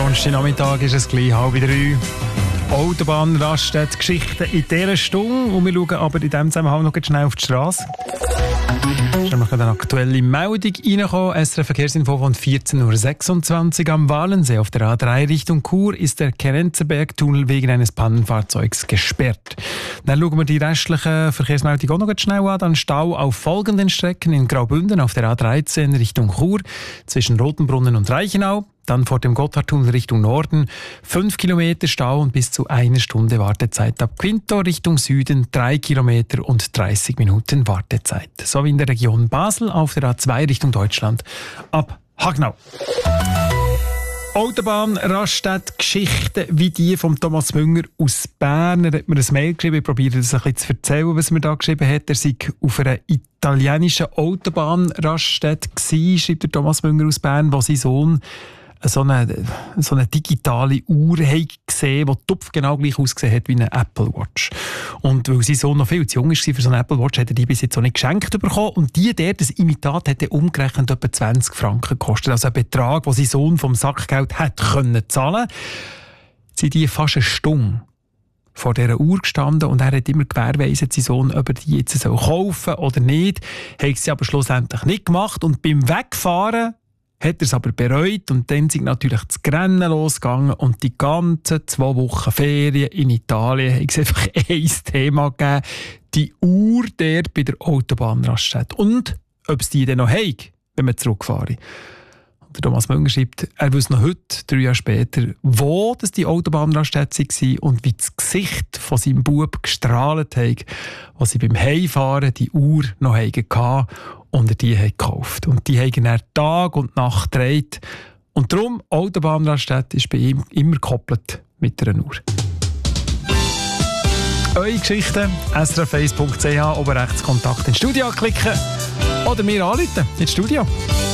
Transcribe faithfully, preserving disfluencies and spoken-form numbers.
Donnerstagnachmittag ist es gleich halb drei. Autobahnraststätte, Geschichten in dieser Stunde. Und wir schauen aber in diesem Zusammenhang noch schnell auf die Straße. Es ist nämlich eine aktuelle Meldung reingekommen. S R F-Verkehrsinfo von vierzehn Uhr sechsundzwanzig am Walensee. Auf der A drei Richtung Chur ist der Kerenzerberg-Tunnel wegen eines Pannenfahrzeugs gesperrt. Dann schauen wir die restlichen Verkehrsmeldungen auch noch schnell an. Dann Stau auf folgenden Strecken: in Graubünden auf der A dreizehn Richtung Chur zwischen Rotenbrunnen und Reichenau. Dann vor dem Gotthardtunnel Richtung Norden fünf Kilometer Stau und bis zu einer Stunde Wartezeit. Ab Quinto Richtung Süden drei Kilometer und dreißig Minuten Wartezeit. So wie in der Region Basel auf der A zwei Richtung Deutschland ab Hagnau. Autobahnraststätte, Geschichten wie die von Thomas Münger aus Bern. Er hat mir ein Mail geschrieben, ich probiere das ein bisschen zu erzählen, was er mir da geschrieben hat. Er sei auf einer italienischen Autobahnraststätte gewesen, schreibt der Thomas Münger aus Bern, wo sein Sohn so eine, so eine digitale Uhr gesehen, die tupf genau gleich ausgesehen hat wie eine Apple Watch. Und weil sein Sohn noch viel zu jung war für so eine Apple Watch, hat er die bis jetzt auch nicht geschenkt bekommen. Und die der, das Imitat, hat er umgerechnet etwa zwanzig Franken gekostet. Also ein Betrag, den sein Sohn vom Sackgeld hätte können zahlen. Jetzt sind die fast eine Stunde vor dieser Uhr gestanden und er hat immer gewährleistet, sein Sohn, ob er die jetzt kaufen soll oder nicht. Hat sie aber schlussendlich nicht gemacht. Und beim Wegfahren hat er es aber bereut und dann sind natürlich das Rennen losgegangen und die ganzen zwei Wochen Ferien in Italien hat es einfach ein Thema gegeben: die Uhr der bei der Autobahnraststätte. Und ob es die dann noch haben, wenn wir zurückfahren. Und der Thomas Münger schreibt, er wüsste noch heute, drei Jahre später, wo das die Autobahnraststätte war und wie das Gesicht von seinem Bub gestrahlt hat, als sie beim Heimfahren die Uhr noch hatten und er die hat gekauft. Und die haben er Tag und Nacht gedreht. Und darum, Autobahnraststätte ist bei ihm immer gekoppelt mit einer Uhr. Eure Geschichten, s r f eins punkt c h, oben rechts Kontakt ins Studio anklicken oder mir anrufen ins Studio.